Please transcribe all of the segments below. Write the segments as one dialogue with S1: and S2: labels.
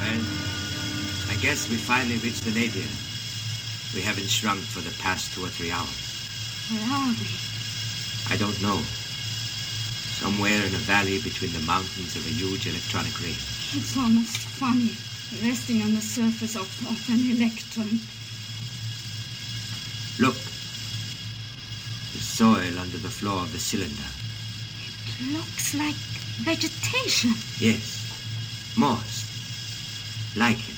S1: Well, I guess we finally reached the nadir. We haven't shrunk for the past 2 or 3 hours.
S2: Where are we?
S1: I don't know. Somewhere in a valley between the mountains of a huge electronic range.
S2: It's almost funny, resting on the surface of an electron.
S1: Look. The soil under the floor of the cylinder.
S2: It looks like vegetation.
S1: Yes. Moss. Lichen.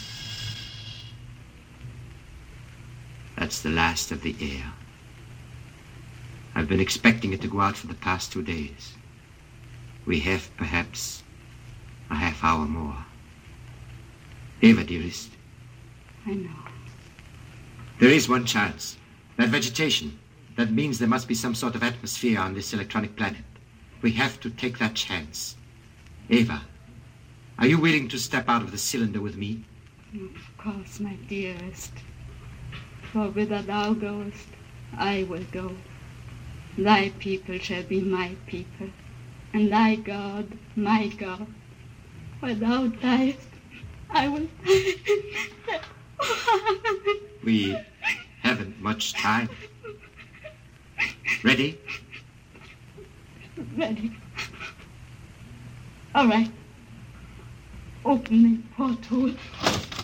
S1: That's the last of the air. I've been expecting it to go out for the past 2 days. We have, perhaps, a half hour more. Ava, dearest.
S2: I know.
S1: There is one chance. That vegetation. That means there must be some sort of atmosphere on this electronic planet. We have to take that chance. Ava, are you willing to step out of the cylinder with me?
S2: Of course, my dearest. For whither thou goest, I will go. Thy people shall be my people, and thy God, my God. Where thou diest, I will...
S1: We haven't much time. Ready?
S2: Ready. All right. Open the porthole.